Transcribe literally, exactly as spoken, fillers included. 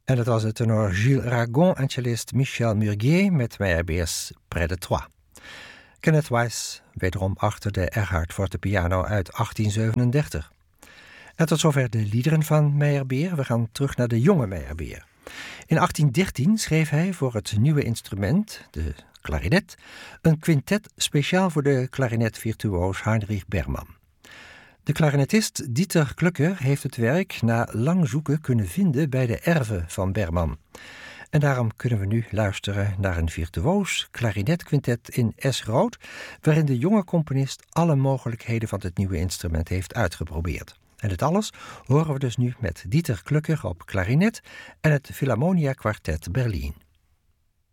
En dat was de tenor Gilles Ragon en cellist Michel Murguier met Meyerbeers Près de Toi. Kenneth Weiss, wederom achter de Erhard fortepiano uit achttien zevenendertig. En tot zover de liederen van Meyerbeer. We gaan terug naar de jonge Meyerbeer. In achttien dertien schreef hij voor het nieuwe instrument, de klarinet, een quintet speciaal voor de klarinetvirtuoos Heinrich Berman. De klarinetist Dieter Klöcker heeft het werk na lang zoeken kunnen vinden bij de erven van Berman. En daarom kunnen we nu luisteren naar een virtuoos klarinetquintet in S-groot, waarin de jonge componist alle mogelijkheden van het nieuwe instrument heeft uitgeprobeerd. En dit alles horen we dus nu met Dieter Klöcker op klarinet en het Philharmonia Quartet Berlin.